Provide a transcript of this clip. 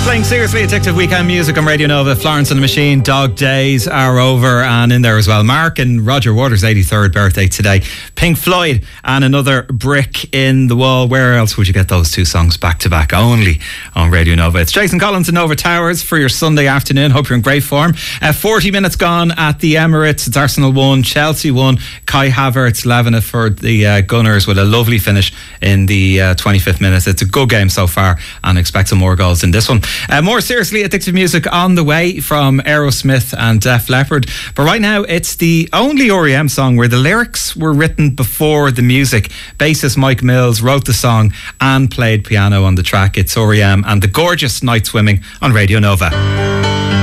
Playing seriously addictive weekend music on Radio Nova. Florence and the Machine, Dog Days are over, and in there as well Mark and Roger Waters' 83rd birthday today. Pink Floyd and Another Brick in the Wall. Where else would you get those two songs back to back? Only on Radio Nova. It's Jason Collins and Nova Towers for your Sunday afternoon. Hope you're in great form. 40 minutes gone at the Emirates. It's Arsenal 1, Chelsea 1. Kai Havertz leaving it for the Gunners with a lovely finish in the 25th minute. It's a good game so far, and expect some more goals in this one. More seriously addictive music on the way from Aerosmith and Def Leppard. But right now, it's the only R.E.M. song where the lyrics were written before the music. Bassist Mike Mills wrote the song and played piano on the track. It's R.E.M. and The Gorgeous Night Swimming on Radio Nova.